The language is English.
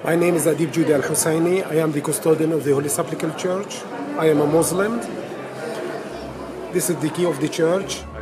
My name is Adib Judi Al Husseini. I am the custodian of the Holy Sepulchre Church. I am a Muslim. This is the key of the church.